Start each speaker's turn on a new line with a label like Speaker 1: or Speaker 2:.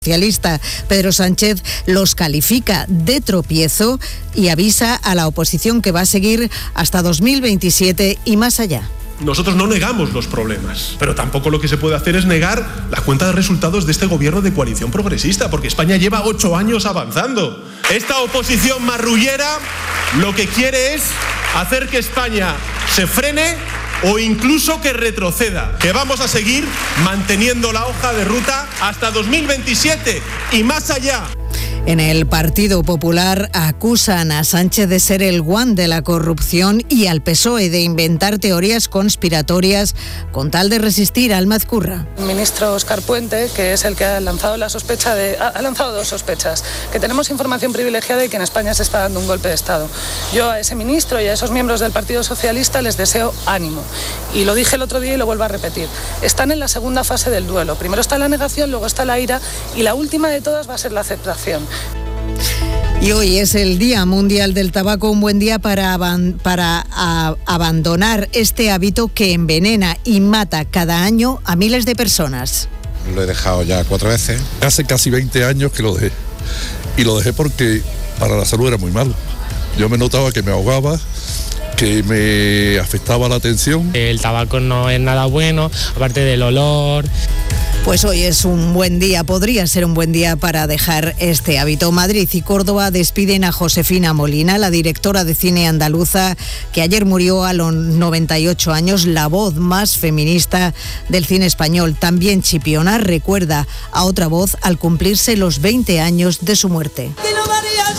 Speaker 1: Socialista Pedro Sánchez los califica de tropiezo y avisa a la oposición que va a seguir hasta 2027 y más allá.
Speaker 2: Nosotros no negamos los problemas, pero tampoco lo que se puede hacer es negar la cuenta de resultados de este gobierno de coalición progresista, porque España lleva 8 años avanzando. Esta oposición marrullera lo que quiere es hacer que España se frene o incluso que retroceda, que vamos a seguir manteniendo la hoja de ruta hasta 2027 y más allá.
Speaker 1: En el Partido Popular acusan a Sánchez de ser el guan de la corrupción y al PSOE de inventar teorías conspiratorias con tal de resistir al Mazcurra.
Speaker 3: El ministro Óscar Puente, que es el que ha lanzado la sospecha ha lanzado dos sospechas, que tenemos información privilegiada y que en España se está dando un golpe de Estado. Yo a ese ministro y a esos miembros del Partido Socialista les deseo ánimo. Y lo dije el otro día y lo vuelvo a repetir. Están en la segunda fase del duelo. Primero está la negación, luego está la ira y la última de todas va a ser la aceptación.
Speaker 1: Y hoy es el Día Mundial del Tabaco, un buen día para abandonar este hábito que envenena y mata cada año a miles de personas.
Speaker 4: Lo he dejado ya 4 veces.
Speaker 5: Hace casi 20 años que lo dejé. Y lo dejé porque para la salud era muy malo. Yo me notaba que me ahogaba, que me afectaba la atención.
Speaker 6: El tabaco no es nada bueno, aparte del olor.
Speaker 1: Pues hoy es un buen día, podría ser un buen día para dejar este hábito. Madrid y Córdoba despiden a Josefina Molina, la directora de cine andaluza, que ayer murió a los 98 años, la voz más feminista del cine español. También Chipiona recuerda a otra voz al cumplirse los 20 años de su muerte.